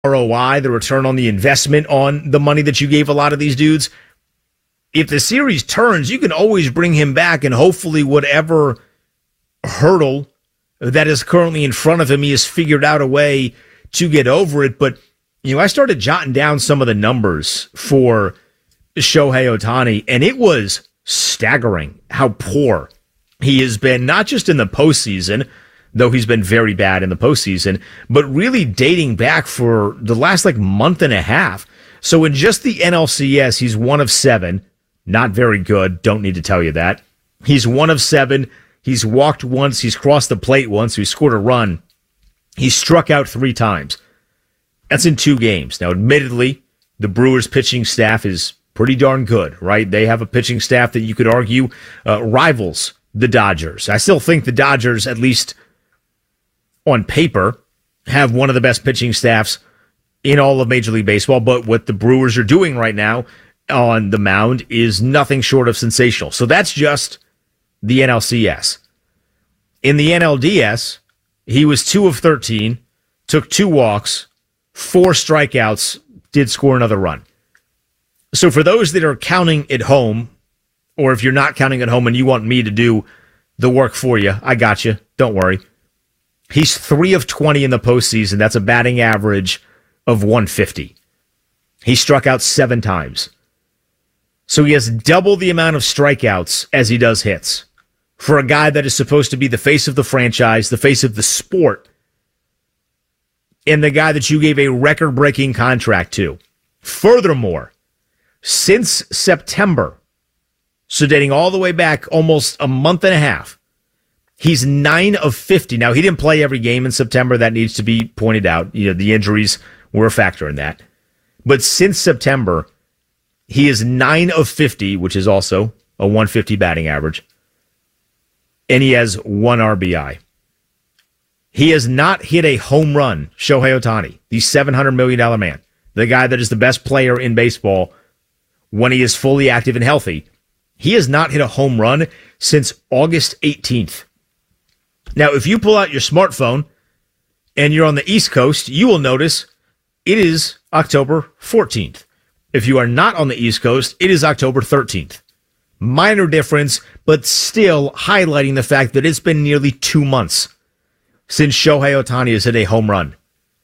ROI, the return on the investment on the money that you gave a lot of these dudes. If the series turns, you can always bring him back, and hopefully whatever hurdle that is currently in front of him, he has figured out a way to get over it. But, I started jotting down some of the numbers for Shohei Ohtani, and it was staggering how poor he has been, not just in the postseason, though he's been very bad in the postseason, but really dating back for the last month and a half. So in just the NLCS, he's 1 of 7. Not very good. Don't need to tell you that. He's 1 of 7. He's walked once. He's crossed the plate once. He scored a run. He struck out 3 times. That's in 2 games. Now, admittedly, the Brewers pitching staff is pretty darn good, right? They have a pitching staff that you could argue rivals the Dodgers. I still think the Dodgers, at least on paper, have one of the best pitching staffs in all of Major League Baseball. But what the Brewers are doing right now on the mound is nothing short of sensational. So that's just the NLCS. In the NLDS, he was 2 of 13, took 2 walks, 4 strikeouts, did score another run. So for those that are counting at home, or if you're not counting at home and you want me to do the work for you, I got you. Don't worry. He's 3 of 20 in the postseason. That's a batting average of 150. He struck out 7 times. So he has double the amount of strikeouts as he does hits for a guy that is supposed to be the face of the franchise, the face of the sport, and the guy that you gave a record-breaking contract to. Furthermore, since September, so dating all the way back almost a month and a half, he's 9 of 50. Now, he didn't play every game in September. That needs to be pointed out. The injuries were a factor in that. But since September, he is 9 of 50, which is also a 150 batting average. And he has 1 RBI. He has not hit a home run, Shohei Ohtani, the $700 million man, the guy that is the best player in baseball when he is fully active and healthy. He has not hit a home run since August 18th. Now, if you pull out your smartphone and you're on the East Coast, you will notice it is October 14th. If you are not on the East Coast, it is October 13th. Minor difference, but still highlighting the fact that it's been nearly 2 months since Shohei Ohtani has hit a home run.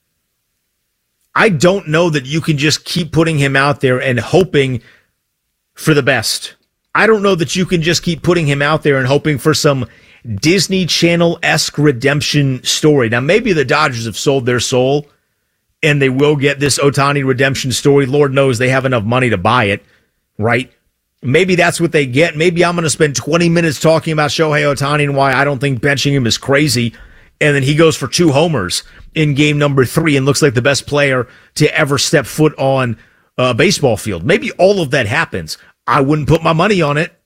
I don't know that you can just keep putting him out there and hoping for the best. I don't know that you can just keep putting him out there and hoping for some Disney Channel-esque redemption story. Now, maybe the Dodgers have sold their soul and they will get this Ohtani redemption story. Lord knows they have enough money to buy it, right? Maybe that's what they get. Maybe I'm going to spend 20 minutes talking about Shohei Ohtani and why I don't think benching him is crazy. And then he goes for 2 homers in game number 3 and looks like the best player to ever step foot on a baseball field. Maybe all of that happens. I wouldn't put my money on it.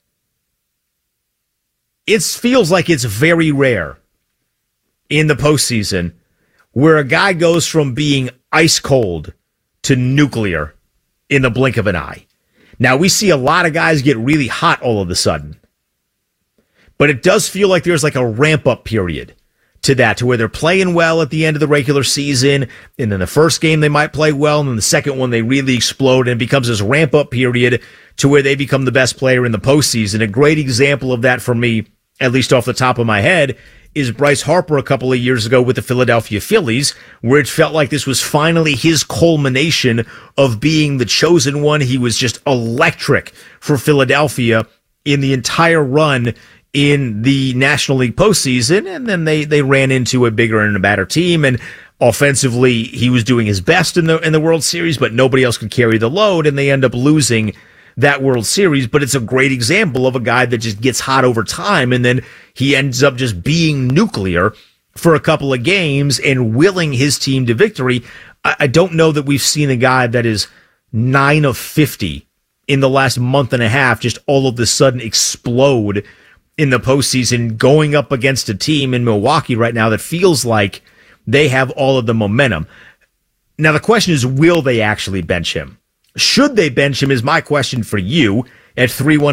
It feels like it's very rare in the postseason where a guy goes from being ice cold to nuclear in the blink of an eye. Now, we see a lot of guys get really hot all of a sudden, but it does feel like there's a ramp-up period to that, to where they're playing well at the end of the regular season, and then the first game they might play well, and then the second one they really explode, and it becomes this ramp-up period to where they become the best player in the postseason. A great example of that for me, at least off the top of my head, is Bryce Harper a couple of years ago with the Philadelphia Phillies, where it felt like this was finally his culmination of being the chosen one. He was just electric for Philadelphia in the entire run in the National League postseason, and then they ran into a bigger and a better team, and offensively he was doing his best in the World Series, but nobody else could carry the load, and they end up losing that World Series. But it's a great example of a guy that just gets hot over time, and then he ends up just being nuclear for a couple of games and willing his team to victory. I don't know that we've seen a guy that is 9 of 50 in the last month and a half just all of a sudden explode in the postseason, going up against a team in Milwaukee right now that feels like they have all of the momentum. Now, the question is, will they actually bench him? Should they bench him is my question for you at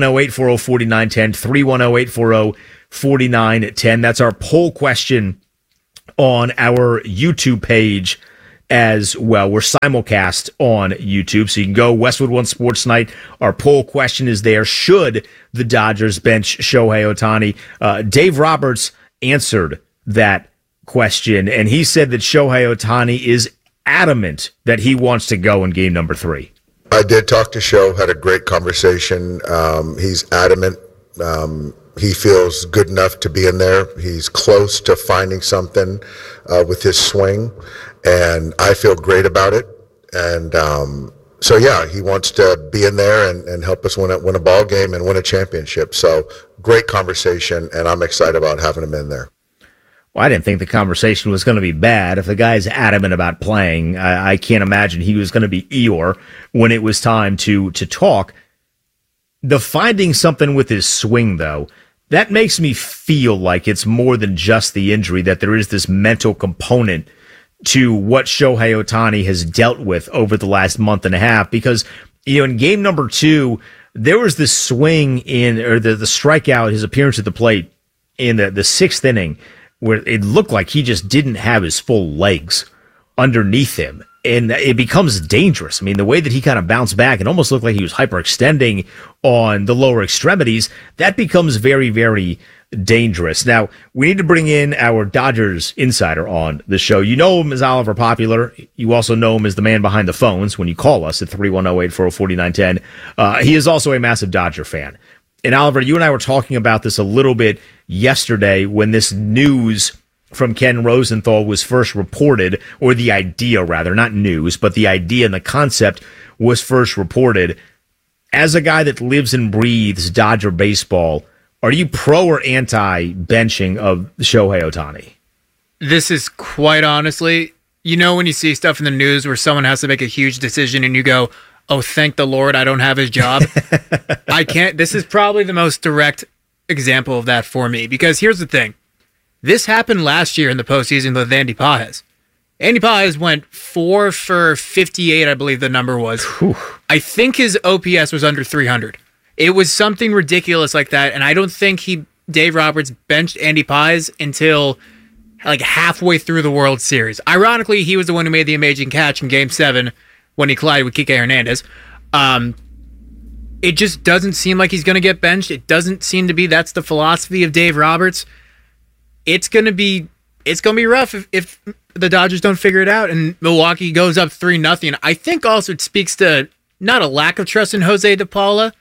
310-840-4910, 310-840-4910. That's our poll question on our YouTube page as well. We're simulcast on YouTube, so you can go Westwood One Sports Night. Our poll question is there. Should the Dodgers bench Shohei Ohtani? Dave Roberts answered that question, and he said that Shohei Ohtani is adamant that he wants to go in game number 3. I did talk to Sho, had a great conversation. He's adamant. He feels good enough to be in there. He's close to finding something with his swing, and I feel great about it. And so, yeah, he wants to be in there and help us win a ball game and win a championship. So great conversation, and I'm excited about having him in there. Well, I didn't think the conversation was going to be bad. If the guy's adamant about playing, I can't imagine he was going to be Eeyore when it was time to talk. The finding something with his swing, though, that makes me feel like it's more than just the injury, that there is this mental component to what Shohei Ohtani has dealt with over the last month and a half. Because, in game number 2, there was this swing the strikeout, his appearance at the plate in the 6th inning, where it looked like he just didn't have his full legs underneath him. And it becomes dangerous. I mean, the way that he kind of bounced back, it almost looked like he was hyperextending on the lower extremities. That becomes very, very dangerous. Now, we need to bring in our Dodgers insider on the show. You know him as Oliver Popular. You also know him as the man behind the phones when you call us at 310-840-4910. He is also a massive Dodger fan. And Oliver, you and I were talking about this a little bit yesterday when this news from Ken Rosenthal was first reported, or the idea rather, not news, but the idea and the concept was first reported. As a guy that lives and breathes Dodger baseball, are you pro or anti benching of Shohei Ohtani? This is quite honestly, when you see stuff in the news where someone has to make a huge decision and you go, oh, thank the Lord I don't have his job. I can't. This is probably the most direct example of that for me, because here's the thing. This happened last year in the postseason with Andy Pages. Andy Pages went 4 for 58, I believe the number was. Whew. I think his OPS was under 300. It was something ridiculous like that, and I don't think Dave Roberts benched Andy Pages until like halfway through the World Series. Ironically, he was the one who made the amazing catch in Game 7 when he collided with Kike Hernandez. It just doesn't seem like he's going to get benched. It doesn't seem to be. That's the philosophy of Dave Roberts. It's going to be rough if the Dodgers don't figure it out and Milwaukee goes up 3-0. I think also it speaks to not a lack of trust in Jose De Paula,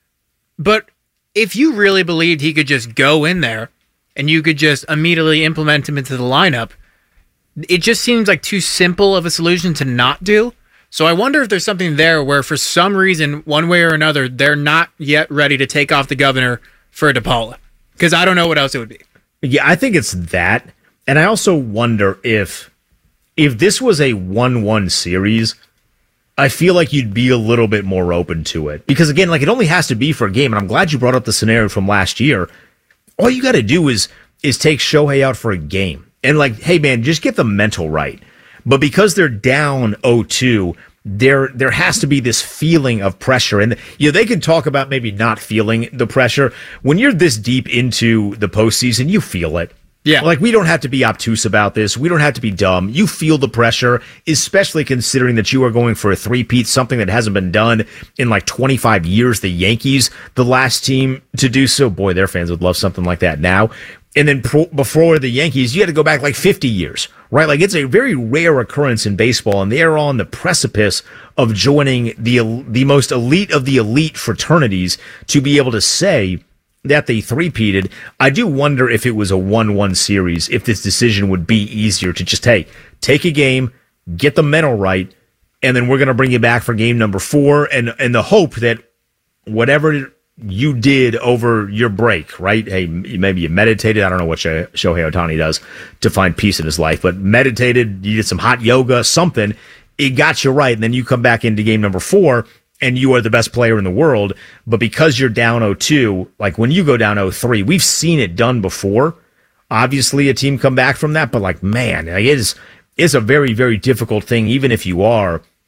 but if you really believed he could just go in there and you could just immediately implement him into the lineup, it just seems like too simple of a solution to not do. So I wonder if there's something there where for some reason, one way or another, they're not yet ready to take off the governor for De Paula, because I don't know what else it would be. Yeah, I think it's that. And I also wonder if this was a 1-1 series, I feel like you'd be a little bit more open to it. Because again, like, it only has to be for a game, and I'm glad you brought up the scenario from last year. All you got to do is take Shohei out for a game. And like, hey man, just get the mental right. But because they're down 0-2, there has to be this feeling of pressure. And they can talk about maybe not feeling the pressure. When you're this deep into the postseason, you feel it. Yeah. Like, we don't have to be obtuse about this. We don't have to be dumb. You feel the pressure, especially considering that you are going for a three-peat, something that hasn't been done in like 25 years. The Yankees, the last team to do so. Boy, their fans would love something like that now. And then before the Yankees, you had to go back like 50 years, right? Like, it's a very rare occurrence in baseball, and they are on the precipice of joining the most elite of the elite fraternities to be able to say that they three-peated. I do wonder if it was a 1-1 series, if this decision would be easier to just, hey, take a game, get the mental right, and then we're going to bring you back for game number 4, and the hope that whatever you did over your break, right? Hey, maybe you meditated. I don't know what Shohei Ohtani does to find peace in his life, but meditated, you did some hot yoga, something. It got you right, and then you come back into game number 4, and you are the best player in the world. But because you're down 0-2, like when you go down 0-3, we've seen it done before. Obviously, a team come back from that, but like, man, it's a very, very difficult thing, even if you are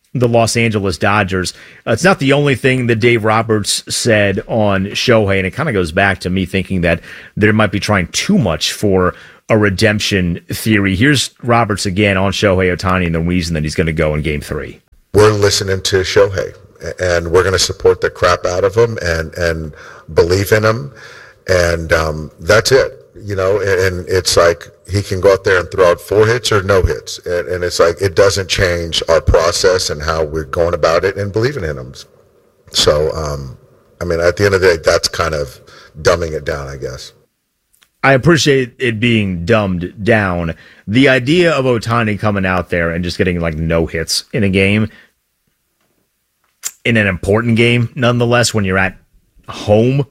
the Los Angeles Dodgers. It's not the only thing that Dave Roberts said on Shohei, and it kind of goes back to me thinking that they might be trying too much for a redemption theory. Here's Roberts again on Shohei Ohtani and the reason that he's going to go in Game 3. We're listening to Shohei, and we're going to support the crap out of him and believe in him, and that's it. And it's like he can go out there and throw out 4 hits or no hits, and it's like it doesn't change our process and how we're going about it and believing in him. So, at the end of the day, that's kind of dumbing it down, I guess. I appreciate it being dumbed down. The idea of Ohtani coming out there and just getting like no hits in a game, in an important game, nonetheless, when you're at home,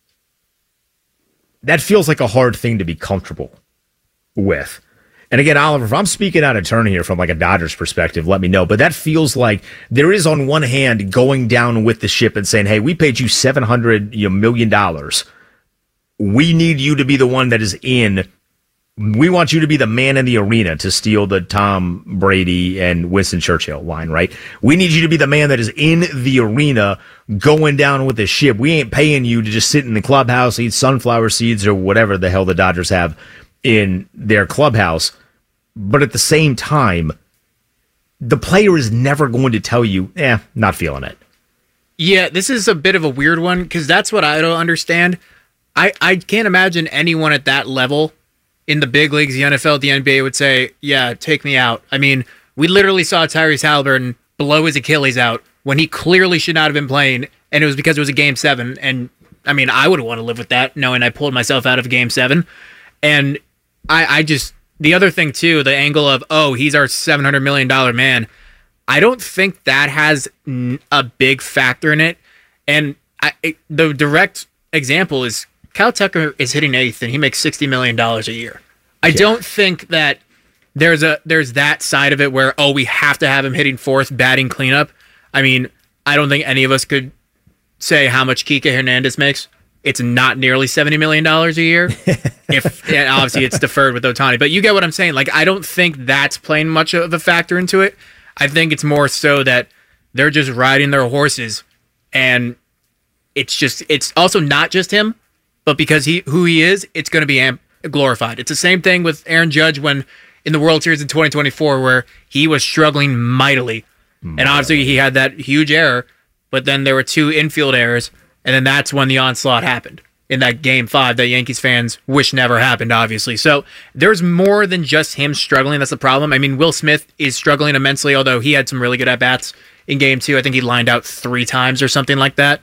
that feels like a hard thing to be comfortable with. And again, Oliver, if I'm speaking out of turn here from like a Dodgers perspective, let me know. But that feels like there is on one hand going down with the ship and saying, hey, we paid you $700 million. We need you to be the one that is in. We want you to be the man in the arena, to steal the Tom Brady and Winston Churchill line, right? We need you to be the man that is in the arena going down with the ship. We ain't paying you to just sit in the clubhouse, eat sunflower seeds or whatever the hell the Dodgers have in their clubhouse. But at the same time, the player is never going to tell you, not feeling it. Yeah, this is a bit of a weird one because that's what I don't understand. I can't imagine anyone at that level in the big leagues, the NFL, the NBA would say, yeah, take me out. I mean, we literally saw Tyrese Halliburton blow his Achilles out when he clearly should not have been playing, and it was because it was a Game 7. And, I mean, I would want to live with that, knowing I pulled myself out of Game 7. And I just, the other thing, too, the angle of, he's our $700 million man, I don't think that has a big factor in it. And the direct example is Kyle Tucker is hitting 8th, and he makes $60 million a year. I don't think that there's that side of it where, we have to have him hitting 4th, batting cleanup. I mean, I don't think any of us could say how much Kike Hernandez makes. It's not nearly $70 million a year. And obviously it's deferred with Ohtani, but you get what I'm saying. Like, I don't think that's playing much of a factor into it. I think it's more so that they're just riding their horses, and it's also not just him. But because who he is, it's going to be glorified. It's the same thing with Aaron Judge when in the World Series in 2024 where he was struggling mightily. And obviously he had that huge error, but then there were 2 infield errors, and then that's when the onslaught happened in that Game 5 that Yankees fans wish never happened, obviously. So there's more than just him struggling. That's the problem. I mean, Will Smith is struggling immensely, although he had some really good at-bats in Game 2. I think he lined out 3 times or something like that.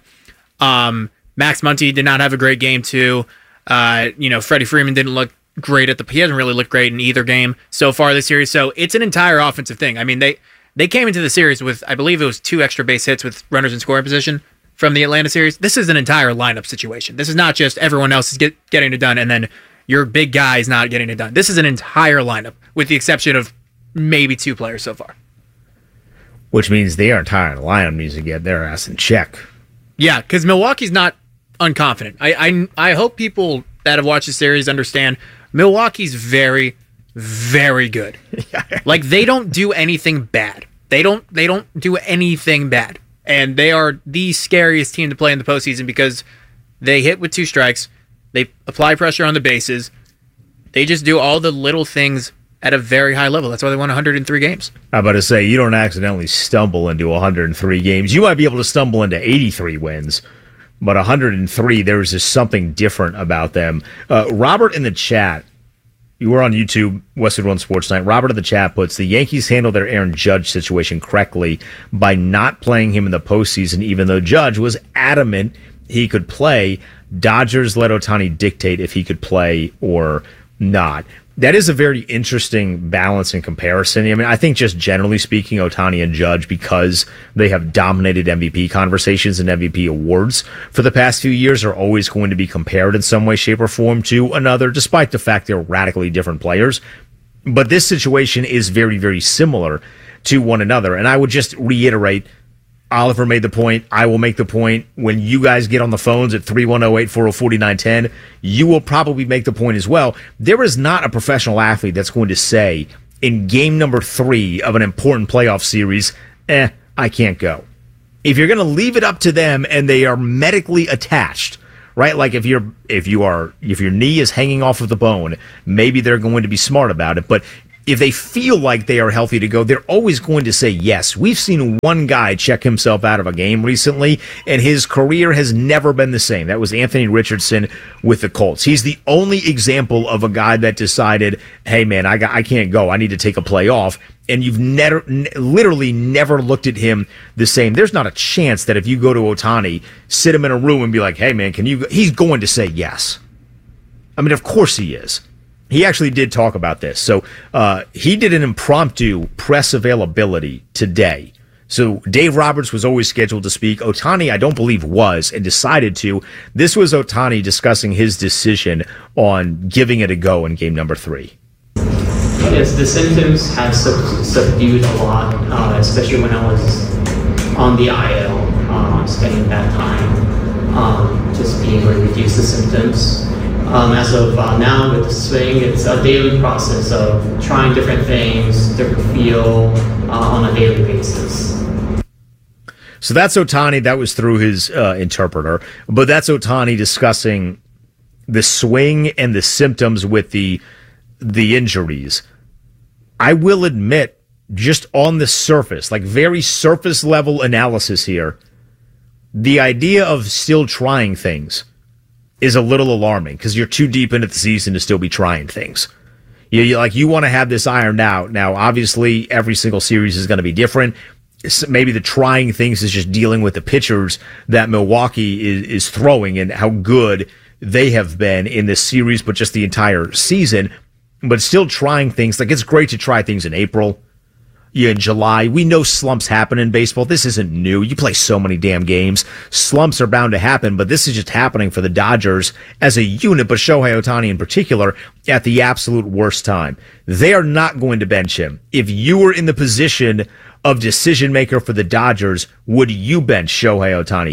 Max Muncy did not have a great game too. Freddie Freeman didn't look great he hasn't really looked great in either game so far this series. So it's an entire offensive thing. I mean, they came into the series with, I believe it was 2 extra base hits with runners in scoring position from the Atlanta series. This is an entire lineup situation. This is not just everyone else is getting it done and then your big guy is not getting it done. This is an entire lineup with the exception of maybe 2 players so far. Which means the entire lineup needs to get their ass in check. Yeah, because Milwaukee's not unconfident. I hope people that have watched the series understand Milwaukee's very, very good. Like, they don't do anything bad. They don't do anything bad. And they are the scariest team to play in the postseason because they hit with 2 strikes. They apply pressure on the bases. They just do all the little things at a very high level. That's why they won 103 games. I'm about to say, you don't accidentally stumble into 103 games. You might be able to stumble into 83 wins. But 103, there's just something different about them. Robert in the chat, you were on YouTube, Westwood One Sports Night. Robert in the chat puts, the Yankees handled their Aaron Judge situation correctly by not playing him in the postseason, even though Judge was adamant he could play. Dodgers let Ohtani dictate if he could play or not. That is a very interesting balance and comparison. I mean, I think just generally speaking, Ohtani and Judge, because they have dominated MVP conversations and MVP awards for the past few years, are always going to be compared in some way, shape, or form to another, despite the fact they're radically different players. But this situation is very, very similar to one another. And I would just reiterate, Oliver made the point. I will make the point. When you guys get on the phones at 310-840-4910, you will probably make the point as well. There is not a professional athlete that's going to say in game number 3 of an important playoff series, I'm I can't go. If you're going to leave it up to them and they are medically attached, right? Like if your knee is hanging off of the bone, maybe they're going to be smart about it. But if they feel like they are healthy to go, they're always going to say yes. We've seen one guy check himself out of a game recently, and his career has never been the same. That was Anthony Richardson with the Colts. He's the only example of a guy that decided, hey, man, I can't go. I need to take a play off. And you've literally never looked at him the same. There's not a chance that if you go to Ohtani, sit him in a room and be like, hey, man, can you go? He's going to say yes. I mean, of course he is. He actually did talk about this. So he did an impromptu press availability today. So Dave Roberts was always scheduled to speak. Ohtani, I don't believe, was and decided to. This was Ohtani discussing his decision on giving it a go in game number 3. Yes, the symptoms have subdued a lot, especially when I was on the IL, spending that time just being able to reduce the symptoms. As of now with the swing, it's a daily process of trying different things, different feel on a daily basis. So that's Ohtani. That was through his interpreter. But that's Ohtani discussing the swing and the symptoms with the injuries. I will admit, just on the surface, like very surface level analysis here, the idea of still trying things is a little alarming because you're too deep into the season to still be trying things. You want to have this ironed out. Now, obviously, every single series is going to be different. Maybe the trying things is just dealing with the pitchers that Milwaukee is throwing and how good they have been in this series, but just the entire season. But still trying things. Like, it's great to try things in April. In July. We know slumps happen in baseball. This isn't new. You play so many damn games. Slumps are bound to happen, but this is just happening for the Dodgers as a unit, but Shohei Ohtani in particular, at the absolute worst time. They are not going to bench him. If you were in the position of decision maker for the Dodgers, would you bench Shohei Ohtani?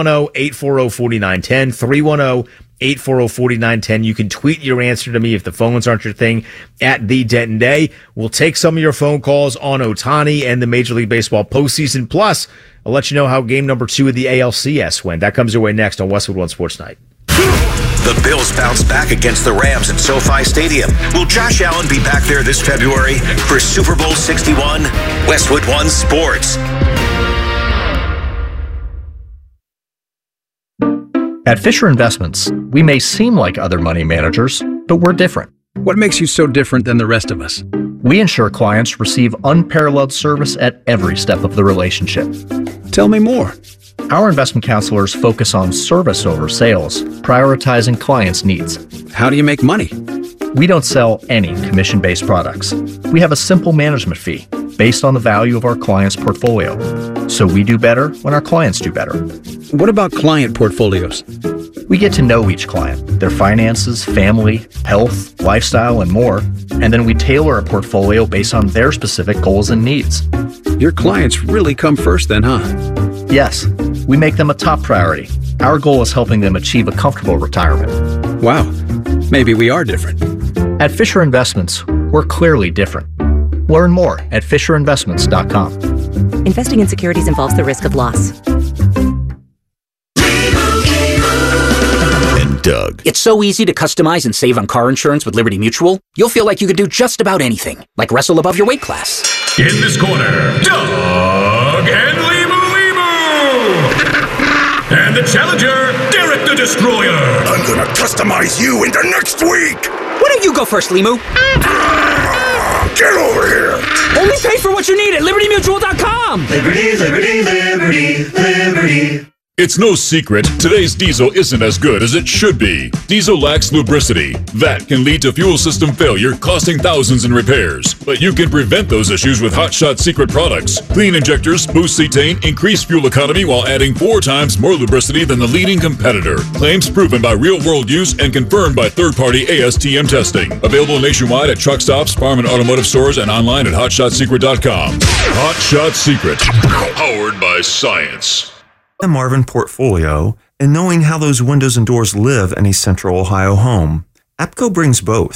310-840-4910, 310-840-4910. You can tweet your answer to me if the phones aren't your thing at The Denton Day. We'll take some of your phone calls on Ohtani and the Major League Baseball postseason. Plus, I'll let you know how game number 2 of the ALCS went. That comes your way next on Westwood One Sports Night. The Bills bounce back against the Rams at SoFi Stadium. Will Josh Allen be back there this February for Super Bowl 61? Westwood One Sports. At Fisher Investments, we may seem like other money managers, but we're different. What makes you so different than the rest of us? We ensure clients receive unparalleled service at every step of the relationship. Tell me more. Our investment counselors focus on service over sales, prioritizing clients' needs. How do you make money? We don't sell any commission-based products. We have a simple management fee based on the value of our client's portfolio. So we do better when our clients do better. What about client portfolios? We get to know each client, their finances, family, health, lifestyle, and more, and then we tailor a portfolio based on their specific goals and needs. Your clients really come first then, huh? Yes, we make them a top priority. Our goal is helping them achieve a comfortable retirement. Wow, maybe we are different. At Fisher Investments, we're clearly different. Learn more at FisherInvestments.com. Investing in securities involves the risk of loss. Doug. It's so easy to customize and save on car insurance with Liberty Mutual. You'll feel like you could do just about anything, like wrestle above your weight class. In this corner, Doug and Limu. And the challenger, Derek the Destroyer. I'm gonna customize you into next week. Why don't you go first, Limu? Get over here. Only pay for what you need at LibertyMutual.com. Liberty, liberty, liberty, liberty. It's no secret, today's diesel isn't as good as it should be. Diesel lacks lubricity. That can lead to fuel system failure, costing thousands in repairs. But you can prevent those issues with Hot Shot Secret products. Clean injectors, boost cetane, increase fuel economy while adding 4 times more lubricity than the leading competitor. Claims proven by real-world use and confirmed by third-party ASTM testing. Available nationwide at truck stops, farm and automotive stores, and online at HotShotSecret.com. Hot Shot Secret. Powered by science. Marvin portfolio and knowing how those windows and doors live in a central Ohio home. APCO brings both.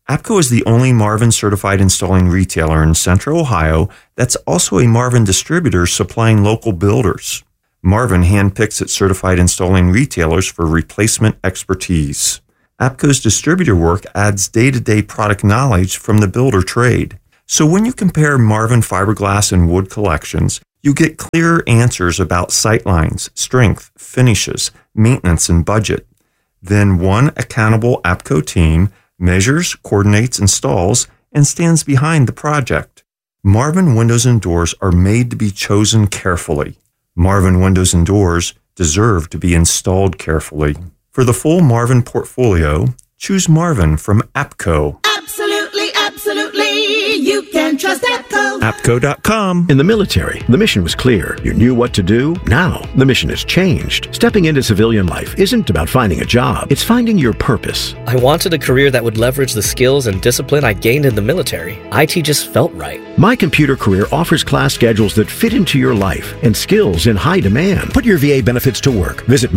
APCO is the only Marvin certified installing retailer in Central Ohio that's also a Marvin distributor supplying local builders. Marvin handpicks its certified installing retailers for replacement expertise. APCO's distributor work adds day-to-day product knowledge from the builder trade. So when you compare Marvin fiberglass and wood collections, you get clear answers about sightlines, strength, finishes, maintenance, and budget. Then one accountable APCO team measures, coordinates, installs, and stands behind the project. Marvin windows and doors are made to be chosen carefully. Marvin windows and doors deserve to be installed carefully. For the full Marvin portfolio, choose Marvin from APCO. Absolutely, absolutely, you can trust APCO. APCO.com. In the military, the mission was clear. You knew what to do. Now, the mission has changed. Stepping into civilian life isn't about finding a job. It's finding your purpose. I wanted a career that would leverage the skills and discipline I gained in the military. IT just felt right. My Computer Career offers class schedules that fit into your life and skills in high demand. Put your VA benefits to work. Visit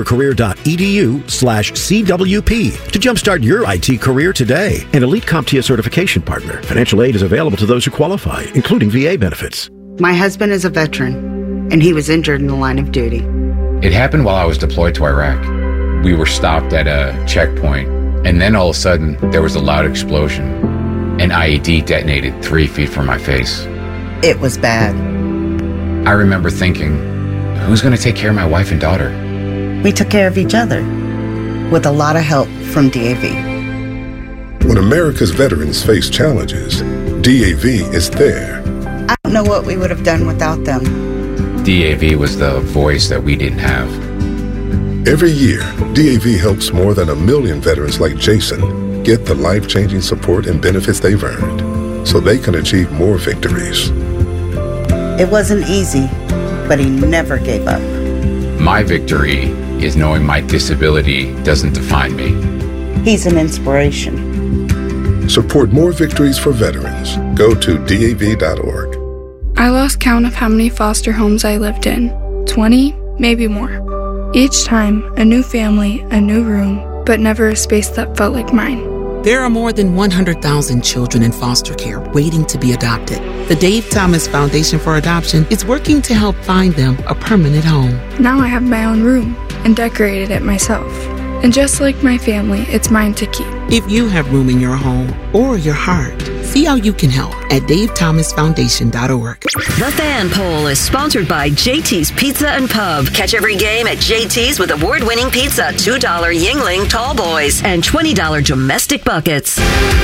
mycomputercareer.edu/CWP to jumpstart your IT career today. An elite CompTIA certification partner. Financial aid is available to those who qualify, including VA benefits. My husband is a veteran, and he was injured in the line of duty. It happened while I was deployed to Iraq. We were stopped at a checkpoint, and then all of a sudden, there was a loud explosion. An IED detonated 3 feet from my face. It was bad. I remember thinking, who's going to take care of my wife and daughter? We took care of each other, with a lot of help from DAV. When America's veterans face challenges, DAV is there. I don't know what we would have done without them. DAV was the voice that we didn't have. Every year, DAV helps more than 1 million veterans like Jason get the life-changing support and benefits they've earned so they can achieve more victories. It wasn't easy, but he never gave up. My victory is knowing my disability doesn't define me. He's an inspiration. Support more victories for veterans. Go to DAV.org. I lost count of how many foster homes I lived in. 20, maybe more. Each time, a new family, a new room, but never a space that felt like mine. There are more than 100,000 children in foster care waiting to be adopted. The Dave Thomas Foundation for Adoption is working to help find them a permanent home. Now I have my own room and decorated it myself. And just like my family, it's mine to keep. If you have room in your home or your heart, see how you can help at davethomasfoundation.org. The Fan Poll is sponsored by JT's Pizza and Pub. Catch every game at JT's with award-winning pizza, $2 Yingling Tall Boys, and $20 domestic buckets.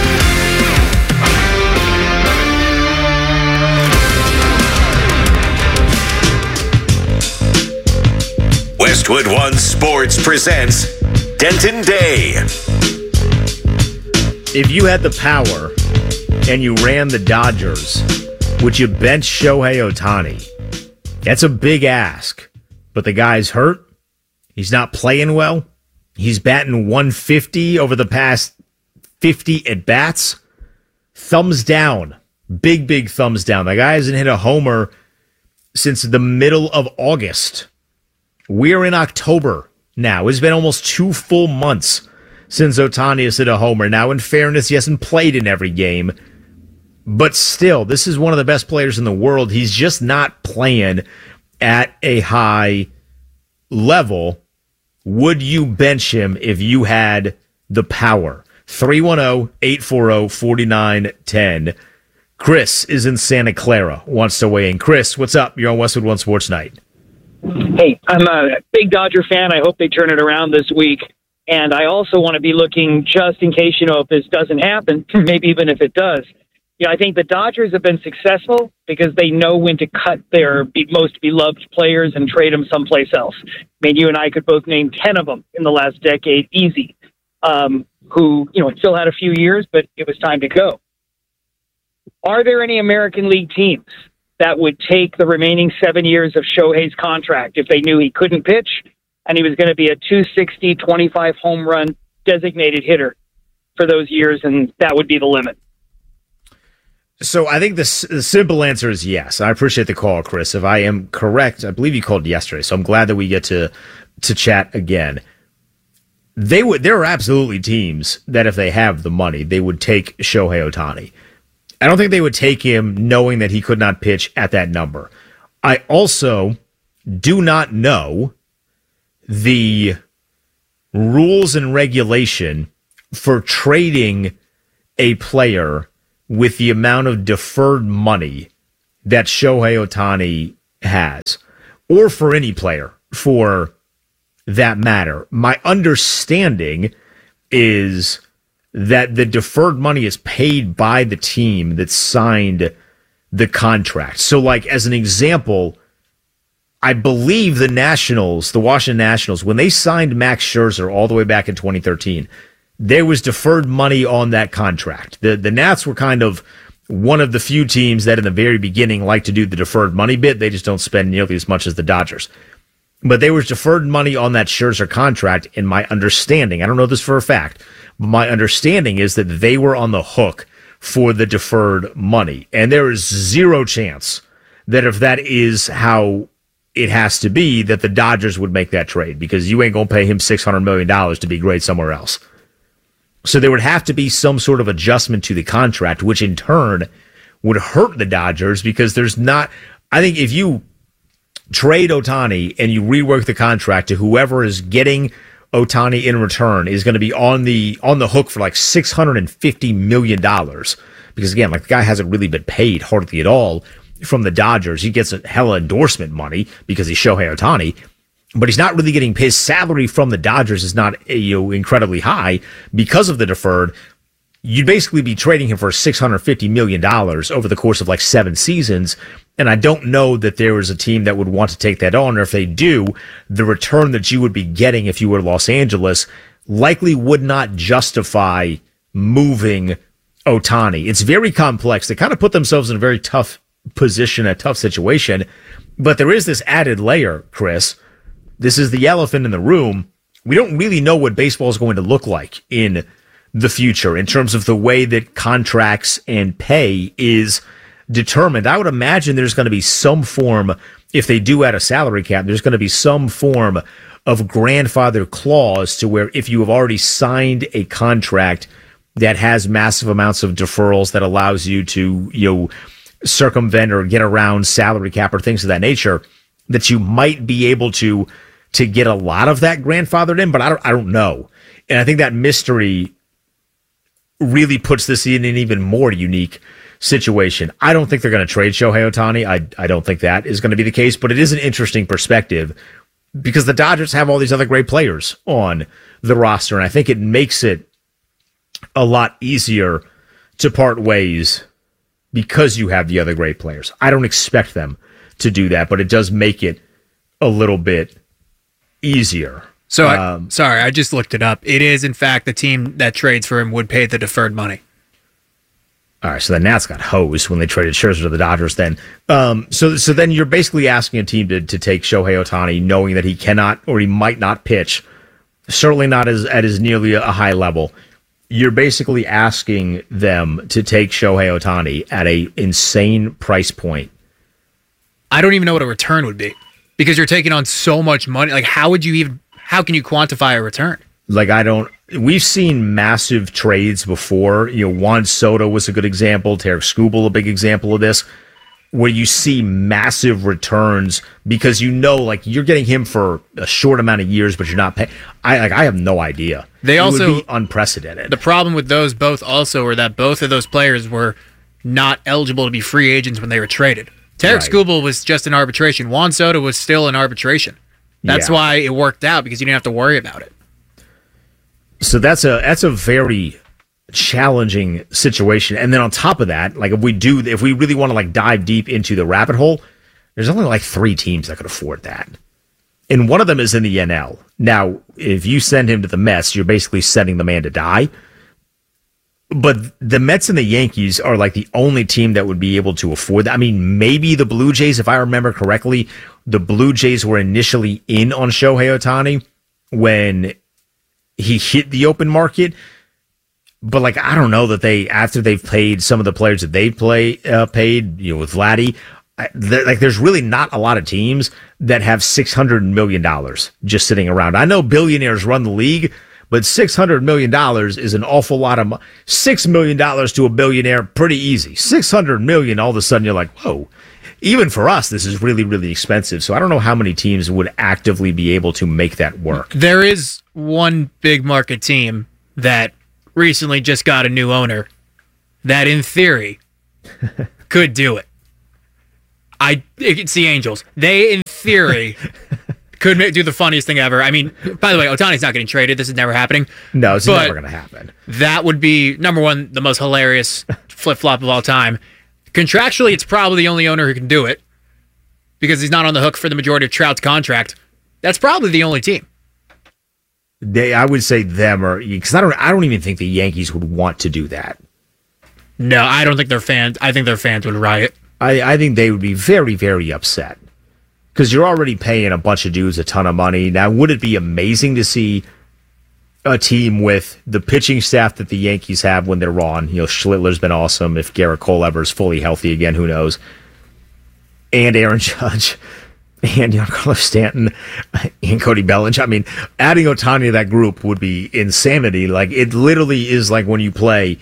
Westwood One Sports presents Denton Day. If you had the power and you ran the Dodgers, would you bench Shohei Ohtani? That's a big ask. But the guy's hurt. He's not playing well. He's batting 150 over the past 50 at-bats. Thumbs down. Big thumbs down. The guy hasn't hit a homer since the middle of August. We're in October now. It's been almost 2 full months since Ohtani has hit a homer. Now, in fairness, he hasn't played in every game. But still, this is one of the best players in the world. He's just not playing at a high level. Would you bench him if you had the power? 310-840-4910. Chris is in Santa Clara, wants to weigh in. Chris, what's up? You're on Westwood One Sports Night. Hey, I'm a big Dodger fan. I hope they turn it around this week. And I also want to be looking just in case, if this doesn't happen, maybe even if it does. I think the Dodgers have been successful because they know when to cut their most beloved players and trade them someplace else. I mean, you and I could both name 10 of them in the last decade, easy, who, still had a few years, but it was time to go. Are there any American League teams that would take the remaining 7 years of Shohei's contract if they knew he couldn't pitch and he was going to be a 260, 25 home run designated hitter for those years, and that would be the limit? So I think the simple answer is yes. I appreciate the call, Chris. If I am correct, I believe you called yesterday, so I'm glad that we get to chat again. there are absolutely teams that if they have the money, they would take Shohei Ohtani. I don't think they would take him knowing that he could not pitch at that number. I also do not know the rules and regulation for trading a player with the amount of deferred money that Shohei Ohtani has, or for any player for that matter. My understanding is that the deferred money is paid by the team that signed the contract. So, like, as an example, I believe the Washington Nationals, when they signed Max Scherzer all the way back in 2013, there was deferred money on that contract. The Nats were kind of one of the few teams that in the very beginning like to do the deferred money bit. They just don't spend nearly as much as the Dodgers. But there was deferred money on that Scherzer contract, in my understanding. I don't know this for a fact, but my understanding is that they were on the hook for the deferred money. And there is zero chance that if that is how it has to be, that the Dodgers would make that trade, because you ain't going to pay him $600 million to be great somewhere else. So there would have to be some sort of adjustment to the contract, which in turn would hurt the Dodgers, because there's not, I think if you trade Ohtani and you rework the contract to whoever is getting Ohtani in return is going to be on the hook for like $650 million. Because again, like, the guy hasn't really been paid hardly at all from the Dodgers. He gets a hella endorsement money because he's Shohei Ohtani, but he's not really getting, his salary from the Dodgers is not incredibly high because of the deferred. You'd basically be trading him for $650 million over the course of like 7 seasons. And I don't know that there is a team that would want to take that on, or if they do, the return that you would be getting if you were Los Angeles likely would not justify moving Ohtani. It's very complex. They kind of put themselves in a very tough position, a tough situation. But there is this added layer, Chris. This is the elephant in the room. We don't really know what baseball is going to look like in the future in terms of the way that contracts and pay is determined. I would imagine there's going to be some form, if they do add a salary cap, there's going to be some form of grandfather clause to where if you have already signed a contract that has massive amounts of deferrals that allows you to, circumvent or get around salary cap or things of that nature, that you might be able to get a lot of that grandfathered in, but I don't know. And I think that mystery really puts this in an even more unique situation. I don't think they're going to trade Shohei Ohtani. I don't think that is going to be the case, but it is an interesting perspective because the Dodgers have all these other great players on the roster, and I think it makes it a lot easier to part ways because you have the other great players. I don't expect them to do that, but it does make it a little bit easier. So, I just looked it up. It is, in fact, the team that trades for him would pay the deferred money. All right, so the Nats got hosed when they traded Scherzer to the Dodgers then. So then you're basically asking a team to take Shohei Ohtani knowing that he cannot or he might not pitch, certainly not at as nearly a high level. You're basically asking them to take Shohei Ohtani at a insane price point. I don't even know what a return would be because you're taking on so much money. Like, how can you quantify a return? Like, we've seen massive trades before. Juan Soto was a good example. Tarek Skubal, a big example of this, where you see massive returns because you're getting him for a short amount of years, but you're not paying. I have no idea. It would be unprecedented. The problem with those both also were that both of those players were not eligible to be free agents when they were traded. Tarek Skubal was just an arbitration. Juan Soto was still an arbitration. That's why it worked out, because you didn't have to worry about it. So that's a very challenging situation. And then on top of that, like if we really want to dive deep into the rabbit hole, there's only 3 teams that could afford that. And one of them is in the NL. Now, if you send him to the Mets, you're basically sending the man to die. But the Mets and the Yankees are the only team that would be able to afford that. I mean, maybe the Blue Jays, if I remember correctly, the Blue Jays were initially in on Shohei Ohtani when he hit the open market. But I don't know that after they've paid some of the players that they paid, with Vladdy, there's really not a lot of teams that have $600 million just sitting around. I know billionaires run the league, but $600 million is an awful lot of money. $6 million to a billionaire, pretty easy. $600 million, all of a sudden you're like, whoa. Even for us, this is really, really expensive. So I don't know how many teams would actively be able to make that work. There is one big market team that recently just got a new owner that, in theory, could do it. It's the Angels. They, in theory, could do the funniest thing ever. I mean, by the way, Ohtani's not getting traded. This is never happening. No, it's never going to happen. That would be, number one, the most hilarious flip-flop of all time. Contractually, it's probably the only owner who can do it because he's not on the hook for the majority of Trout's contract. That's probably the only team. I would say them, or because I don't even think the Yankees would want to do that. No, I don't think their fans. I think their fans would riot. I think they would be very, very upset because you're already paying a bunch of dudes a ton of money. Now, would it be amazing to see a team with the pitching staff that the Yankees have when they're on? You know, Schlittler's been awesome. If Garrett Cole ever is fully healthy again, who knows? And Aaron Judge and Giancarlo Stanton and Cody Bellinger. I mean, adding Ohtani to that group would be insanity. Like, it literally is like when you play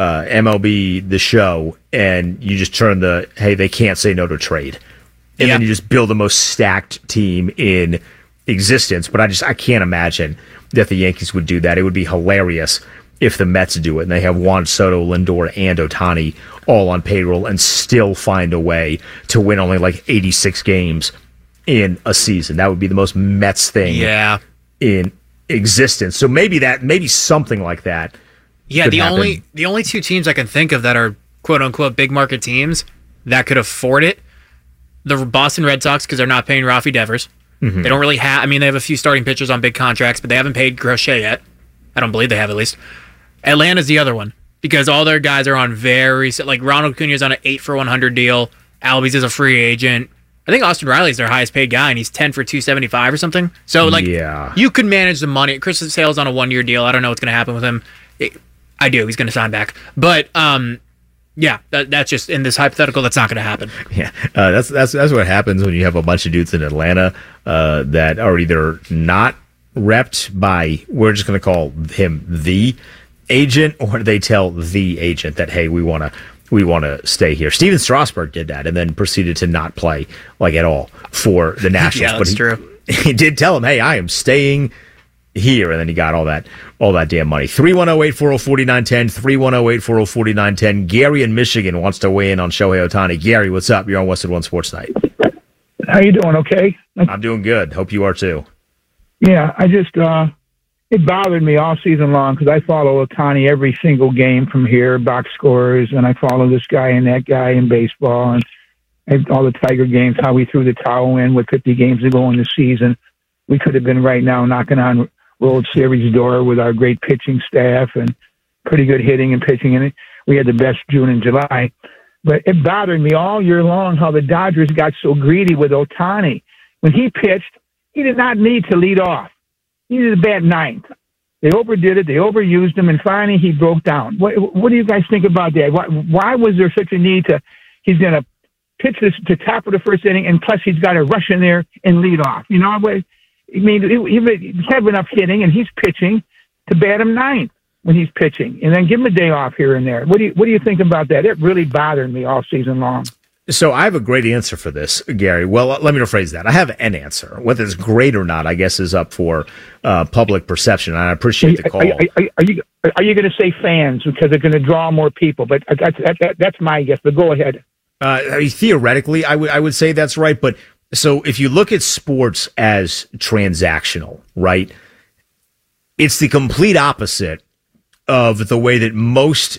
MLB The Show and you just turn hey, they can't say no to trade. And then you just build the most stacked team in existence. But I can't imagine that the Yankees would do that. It would be hilarious if the Mets do it and they have Juan Soto, Lindor, and Ohtani all on payroll and still find a way to win only like 86 games in a season. That would be the most Mets thing in existence. So maybe something like that. Yeah, the only two teams I can think of that are quote unquote big market teams that could afford it, the Boston Red Sox, because they're not paying Rafi Devers. Mm-hmm. They don't really have. I mean, they have a few starting pitchers on big contracts, but they haven't paid Crochet yet. I don't believe they have, at least. Atlanta's the other one because all their guys are on like Ronald Acuna's on an 8 for 100 deal. Albies is a free agent. I think Austin Riley's their highest paid guy, and he's 10 for 275 or something. So you can manage the money. Chris Sale's on a 1-year deal. I don't know what's going to happen with him. I do. He's going to sign back, but that's just in this hypothetical. That's not going to happen. Yeah, that's what happens when you have a bunch of dudes in Atlanta that are either not repped by, we're just going to call him the agent, or they tell the agent that, hey, we want to stay here. Steven Strasburg did that and then proceeded to not play like at all for the Nationals. Yeah, that's true. He did tell him, hey, I am staying here, and then he got all that damn money. 310-840-4910, 310-840-4910. Gary in Michigan wants to weigh in on Shohei Ohtani. Gary, what's up? You're on Westwood One Sports Night. How you doing? Okay? I'm doing good. Hope you are too. Yeah, I just it bothered me all season long because I follow Ohtani every single game from here, box scores, and I follow this guy and that guy in baseball and all the Tiger games, how we threw the towel in with 50 games to go in the season. We could have been right now knocking on World Series door with our great pitching staff and pretty good hitting and pitching in it. We had the best June and July. But it bothered me all year long how the Dodgers got so greedy with Ohtani. When he pitched, he did not need to lead off. He needed to bat ninth. They overdid it. They overused him, and finally he broke down. What do you guys think about that? Why was there such a need to – he's going to pitch this to top of the first inning, and plus he's got to rush in there and lead off. You know, I mean, he have enough hitting, and he's pitching to bat him ninth when he's pitching, and then give him a day off here and there. What do you think about that? It really bothered me all season long. So I have a great answer for this, Gary. Well, let me rephrase that. I have an answer. Whether it's great or not, I guess, is up for public perception. And I appreciate the call. Are you going to say fans because they're going to draw more people? But that's my guess. But go ahead. Theoretically, I would say that's right. But so if you look at sports as transactional, right? It's the complete opposite of the way that most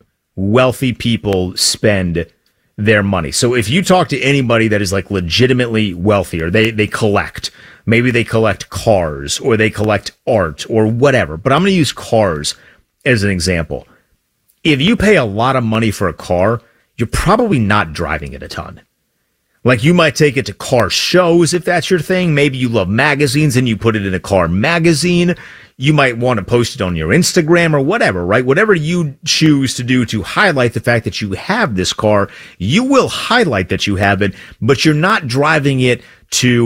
wealthy people spend their money. So if you talk to anybody that is like legitimately wealthy, or they collect, maybe they collect cars or they collect art or whatever, but I'm going to use cars as an example. If you pay a lot of money for a car, you're probably not driving it a ton. Like, you might take it to car shows if that's your thing. Maybe you love magazines and you put it in a car magazine. You might want to post it on your Instagram or whatever, right? Whatever you choose to do to highlight the fact that you have this car, you will highlight that you have it, but you're not driving it to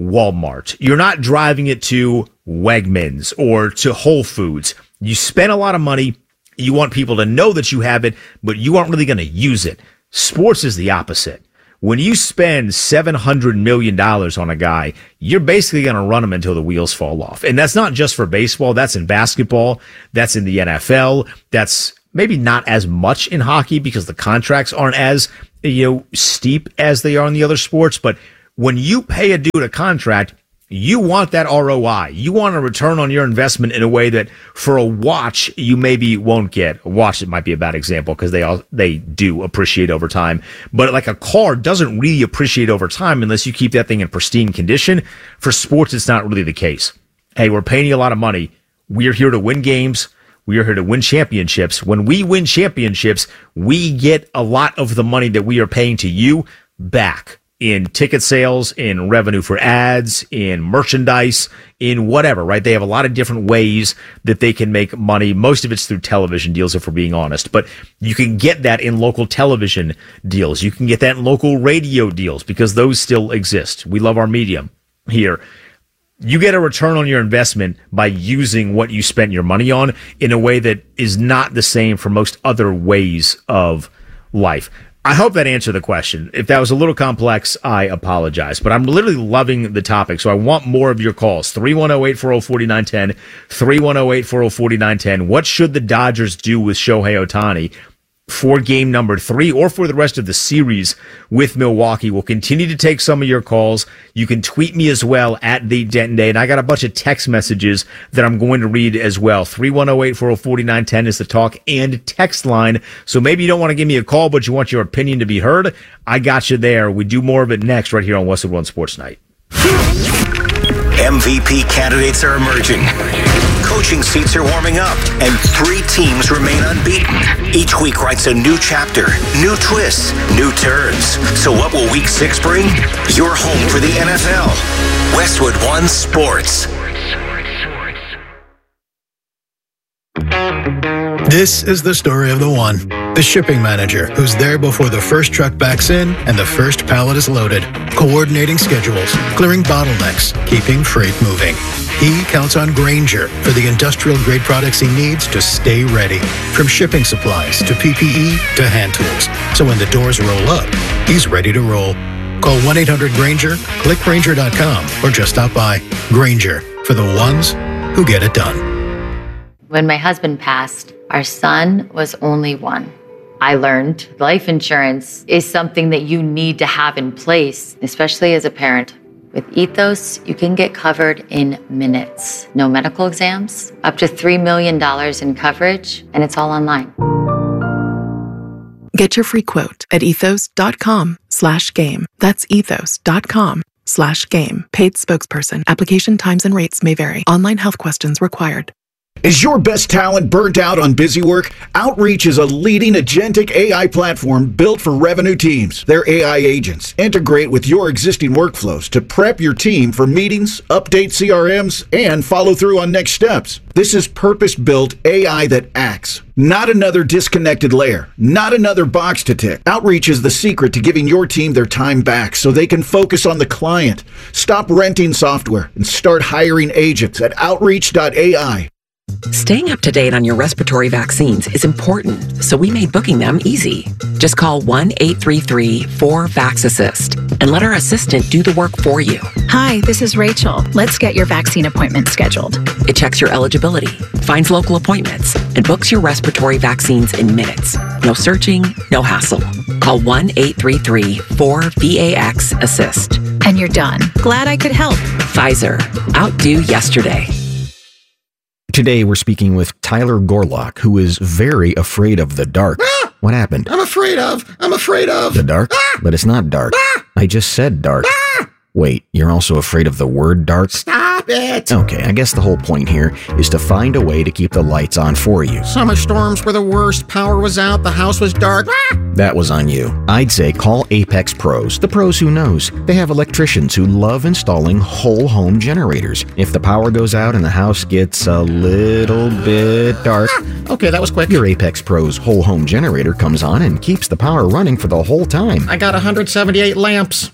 Walmart. You're not driving it to Wegmans or to Whole Foods. You spend a lot of money. You want people to know that you have it, but you aren't really going to use it. Sports is the opposite. When you spend $700 million on a guy, you're basically going to run him until the wheels fall off. And that's not just for baseball. That's in basketball. That's in the NFL. That's maybe not as much in hockey because the contracts aren't as, steep as they are in the other sports. But when you pay a dude a contract, you want that ROI. You want a return on your investment in a way that for a watch, you maybe won't get. A watch, it might be a bad example because they do appreciate over time. But like a car doesn't really appreciate over time unless you keep that thing in pristine condition. For sports, it's not really the case. Hey, we're paying you a lot of money. We're here to win games. We are here to win championships. When we win championships, we get a lot of the money that we are paying to you back. In ticket sales, in revenue for ads, in merchandise, in whatever, right? They have a lot of different ways that they can make money. Most of it's through television deals, if we're being honest. But you can get that in local television deals. You can get that in local radio deals because those still exist. We love our medium here. You get a return on your investment by using what you spent your money on in a way that is not the same for most other ways of life. I hope that answered the question. If that was a little complex, I apologize. But I'm literally loving the topic, so I want more of your calls. 310-840-4910, 310-840-4910. What should the Dodgers do with Shohei Ohtani for game number 3 or for the rest of the series with Milwaukee? We'll continue to take some of your calls. You can tweet me as well at the Denton Day, and I got a bunch of text messages that I'm going to read as well. 310-840-4910 is the talk and text line. So maybe you don't want to give me a call, but you want your opinion to be heard. I got you there. We do more of it next right here on Westwood One Sports Night. MVP candidates are emerging. Coaching seats are warming up, and 3 teams remain unbeaten. Each week writes a new chapter, new twists, new turns. So what will Week 6 bring? Your home for the NFL. Westwood One Sports. This is the story of the one, the shipping manager, who's there before the first truck backs in and the first pallet is loaded, coordinating schedules, clearing bottlenecks, keeping freight moving. He counts on Grainger for the industrial-grade products he needs to stay ready, from shipping supplies to PPE to hand tools. So when the doors roll up, he's ready to roll. Call 1-800-GRAINGER, click Grainger.com, or just stop by. Grainger, for the ones who get it done. When my husband passed, our son was only 1. I learned life insurance is something that you need to have in place, especially as a parent. With Ethos, you can get covered in minutes. No medical exams, up to $3 million in coverage, and it's all online. Get your free quote at ethos.com/game. That's ethos.com/game. Paid spokesperson. Application times and rates may vary. Online health questions required. Is your best talent burnt out on busy work? Outreach is a leading agentic AI platform built for revenue teams. Their AI agents integrate with your existing workflows to prep your team for meetings, update CRMs, and follow through on next steps. This is purpose-built AI that acts, not another disconnected layer, not another box to tick. Outreach is the secret to giving your team their time back so they can focus on the client. Stop renting software and start hiring agents at Outreach.ai. Staying up to date on your respiratory vaccines is important, so we made booking them easy. Just call 1-833-4-VAX-ASSIST and let our assistant do the work for you. Hi, this is Rachel. Let's get your vaccine appointment scheduled. It checks your eligibility, finds local appointments, and books your respiratory vaccines in minutes. No searching, no hassle. Call 1-833-4-VAX-ASSIST. And you're done. Glad I could help. Pfizer. Outdo yesterday. Today, we're speaking with Tyler Gorlock, who is very afraid of the dark. Ah! What happened? I'm afraid of. The dark? Ah! But it's not dark. Ah! I just said dark. Ah! Wait, you're also afraid of the word dark? Stop it! Okay, I guess the whole point here is to find a way to keep the lights on for you. Summer storms were the worst. Power was out. The house was dark. Ah! That was on you. I'd say call Apex Pros, the pros who knows. They have electricians who love installing whole home generators. If the power goes out and the house gets a little bit dark, Okay, that was quick. Your Apex Pros whole home generator comes on and keeps the power running for the whole time. I got 178 lamps.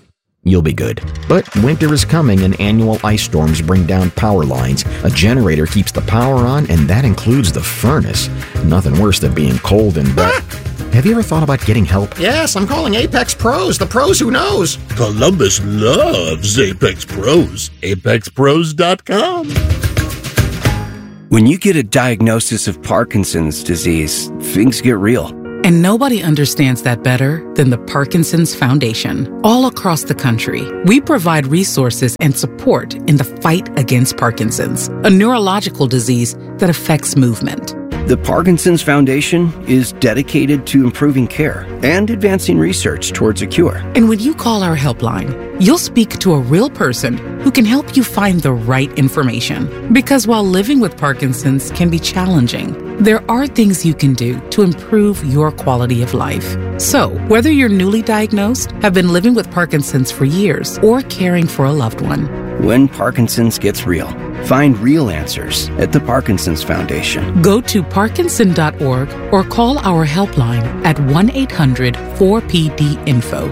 you'll be good. But winter is coming and annual ice storms bring down power lines. A generator keeps the power on, and that includes the furnace. Nothing worse than being cold and wet. Have you ever thought about getting help? Yes, I'm calling Apex Pros, the pros who knows. Columbus loves Apex Pros. ApexPros.com. When you get a diagnosis of Parkinson's disease, things get real. And nobody understands that better than the Parkinson's Foundation. All across the country, we provide resources and support in the fight against Parkinson's, a neurological disease that affects movement. The Parkinson's Foundation is dedicated to improving care and advancing research towards a cure. And when you call our helpline, you'll speak to a real person who can help you find the right information. Because while living with Parkinson's can be challenging, there are things you can do to improve your quality of life. So, whether you're newly diagnosed, have been living with Parkinson's for years, or caring for a loved one, when Parkinson's gets real, find real answers at the Parkinson's Foundation. Go to parkinson.org or call our helpline at 1-800-4PD-INFO,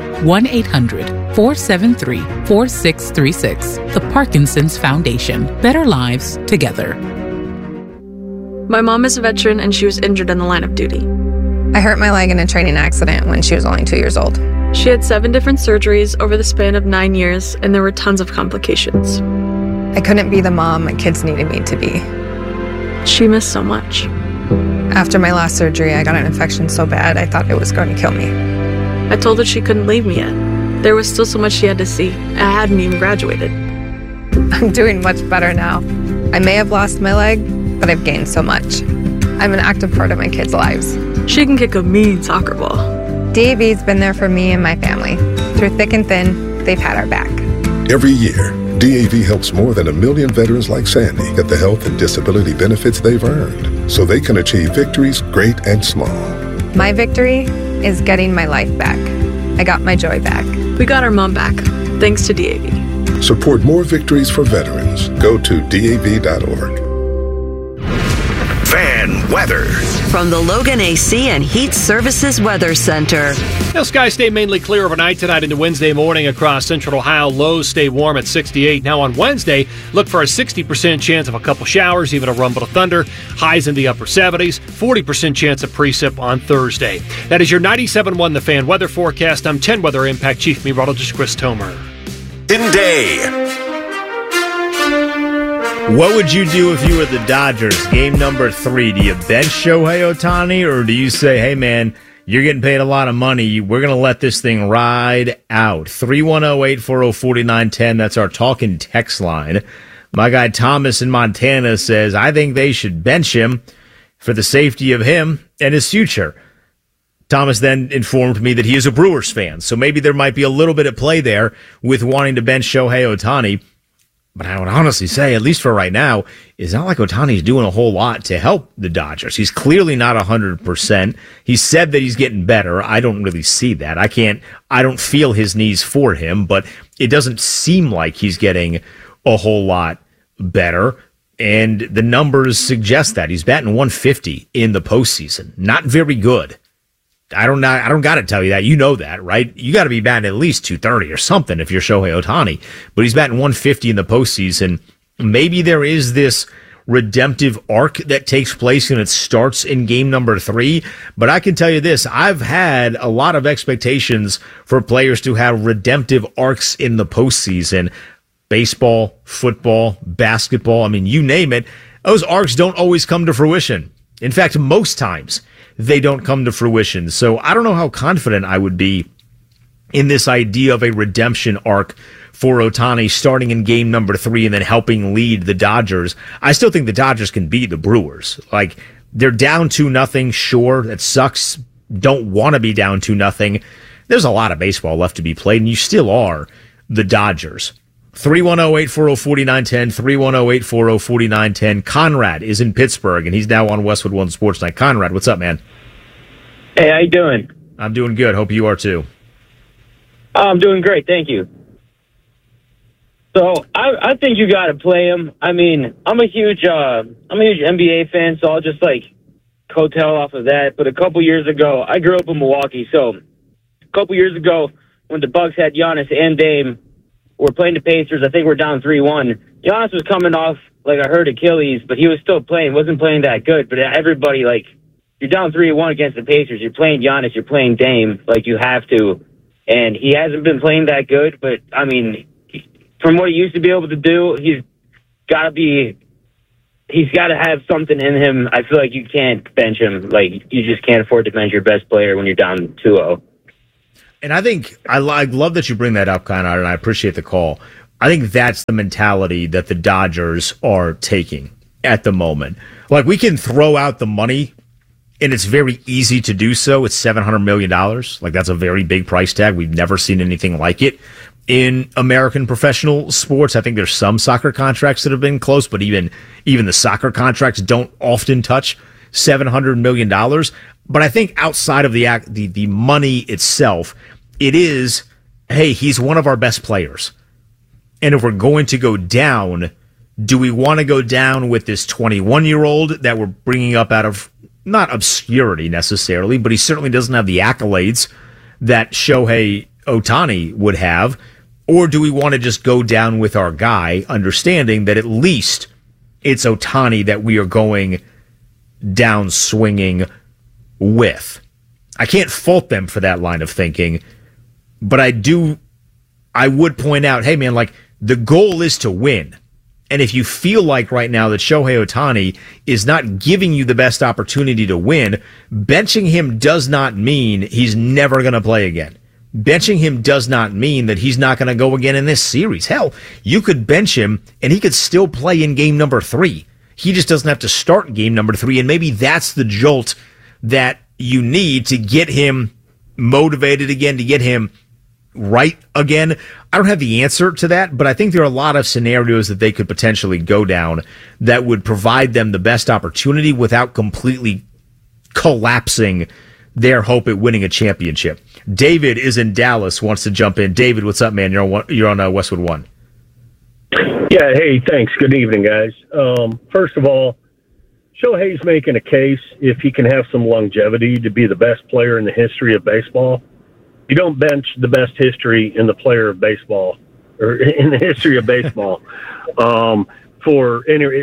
1-800-473-4636. The Parkinson's Foundation. Better lives together. My mom is a veteran and she was injured in the line of duty. I hurt my leg in a training accident when she was only 2 years old. She had 7 different surgeries over the span of 9 years, and there were tons of complications. I couldn't be the mom my kids needed me to be. She missed so much. After my last surgery, I got an infection so bad I thought it was going to kill me. I told her she couldn't leave me yet. There was still so much she had to see. I hadn't even graduated. I'm doing much better now. I may have lost my leg, but I've gained so much. I'm an active part of my kids' lives. She can kick a mean soccer ball. DAV's been there for me and my family. Through thick and thin, they've had our back. Every year, DAV helps more than 1 million veterans like Sandy get the health and disability benefits they've earned so they can achieve victories great and small. My victory is getting my life back. I got my joy back. We got our mom back, thanks to DAV. Support more victories for veterans. Go to DAV.org. Fan weather. From the Logan AC and Heat Services Weather Center. Now, skies stay mainly clear overnight tonight into Wednesday morning across central Ohio. Lows stay warm at 68. Now on Wednesday, look for a 60% chance of a couple showers, even a rumble of thunder. Highs in the upper 70s. 40% chance of precip on Thursday. That is your 97.1 The Fan weather forecast. I'm 10 Weather Impact Chief Meteorologist Chris Tomer. Day. What would you do if you were the Dodgers? Game number 3. Do you bench Shohei Ohtani, or do you say, hey, man, you're getting paid a lot of money. We're going to let this thing ride out? 310-840-4910. That's our talking text line. My guy Thomas in Montana says, I think they should bench him for the safety of him and his future. Thomas then informed me that he is a Brewers fan, so maybe there might be a little bit at play there with wanting to bench Shohei Ohtani. But I would honestly say, at least for right now, it's not like Ohtani's doing a whole lot to help the Dodgers. He's clearly not 100%. He said that he's getting better. I don't really see that. I don't feel his knees for him, but it doesn't seem like he's getting a whole lot better. And the numbers suggest that. He's batting 150 in the postseason. Not very good. I don't got to tell you that. You know that, right? You got to be batting at least 230 or something if you're Shohei Ohtani. But he's batting 150 in the postseason. Maybe there is this redemptive arc that takes place and it starts in game number 3. But I can tell you this. I've had a lot of expectations for players to have redemptive arcs in the postseason. Baseball, football, basketball. I mean, you name it. Those arcs don't always come to fruition. In fact, most times they don't come to fruition. So I don't know how confident I would be in this idea of a redemption arc for Ohtani starting in game number 3 and then helping lead the Dodgers. I still think the Dodgers can beat the Brewers. Like, they're down 2-0. Sure, that sucks. Don't want to be down 2-0. There's a lot of baseball left to be played, and you still are the Dodgers. 310-840-4910, 310-840-4910. Conrad is in Pittsburgh, and he's now on Westwood One Sports Night. Conrad, what's up, man? Hey, how you doing? I'm doing good. Hope you are, too. I'm doing great, thank you. So, I think you got to play him. I mean, I'm a huge NBA fan, so I'll just, coattail off of that. But a couple years ago, I grew up in Milwaukee, so a couple years ago, when the Bucks had Giannis and Dame, we're playing the Pacers. I think we're down 3-1. Giannis was coming off like a hurt Achilles, but he was still playing. Wasn't playing that good. But everybody, like, you're down 3-1 against the Pacers. You're playing Giannis. You're playing Dame. Like, you have to. And he hasn't been playing that good. But, I mean, from what he used to be able to do, he's got to have something in him. I feel like you can't bench him. Like, you just can't afford to bench your best player when you're down 2-0. And I think I love that you bring that up, Connor, and I appreciate the call. I think that's the mentality that the Dodgers are taking at the moment. Like, we can throw out the money, and it's very easy to do so. It's $700 million. Like, that's a very big price tag. We've never seen anything like it in American professional sports. I think there's some soccer contracts that have been close, but even the soccer contracts don't often touch $700 million. But I think outside of the money itself, it is, hey, he's one of our best players. And if we're going to go down, do we want to go down with this 21-year-old that we're bringing up out of, not obscurity necessarily, but he certainly doesn't have the accolades that Shohei Ohtani would have? Or do we want to just go down with our guy, understanding that at least it's Ohtani that we are going down swinging with? I can't fault them for that line of thinking, but I would point out, hey man, like, the goal is to win. And if you feel like right now that Shohei Ohtani is not giving you the best opportunity to win, benching him does not mean he's never going to play again. Benching him does not mean that he's not going to go again in this series. Hell, you could bench him and he could still play in game number 3. He just doesn't have to start game number 3, and maybe that's the jolt that you need to get him motivated again, to get him right again. I don't have the answer to that, but I think there are a lot of scenarios that they could potentially go down that would provide them the best opportunity without completely collapsing their hope at winning a championship. David is in Dallas, wants to jump in. David, what's up, man? You're on Westwood One. Yeah, hey, thanks. Good evening, guys. First of all, Shohei's making a case, if he can have some longevity, to be the best player in the history of baseball. You don't bench the best history in the player of baseball, or in the history of baseball. For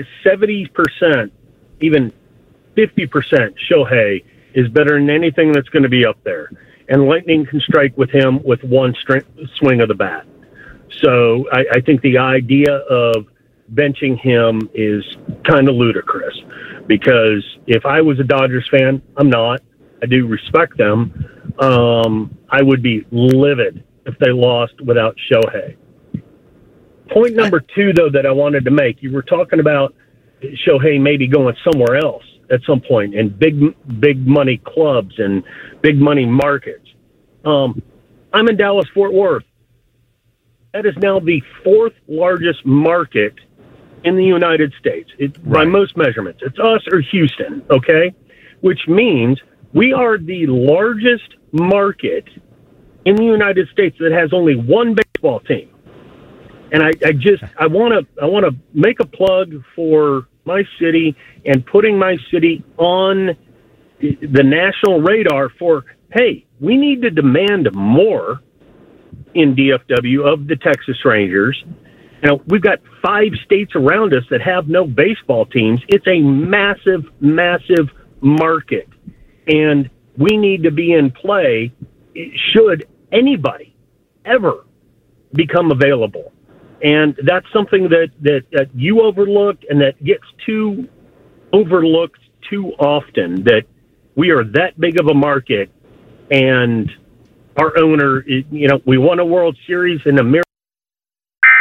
70%, even 50% Shohei is better than anything that's going to be up there. And lightning can strike with him with one swing of the bat. So I think the idea of benching him is kind of ludicrous, because if I was a Dodgers fan, I'm not. I do respect them. I would be livid if they lost without Shohei. Point number 2, though, that I wanted to make, you were talking about Shohei maybe going somewhere else at some point in big money clubs and big money markets. I'm in Dallas-Fort Worth. That is now the 4th largest market in the United States, by most measurements. It's us or Houston, okay? Which means we are the largest market in the United States that has only one baseball team. And I want to make a plug for my city and putting my city on the national radar for, hey, we need to demand more in DFW of the Texas Rangers. You know, we've got 5 states around us that have no baseball teams. It's a massive, massive market. And we need to be in play should anybody ever become available. And that's something that you overlook and that gets too overlooked too often, that we are that big of a market, and our owner, we won a World Series in a miracle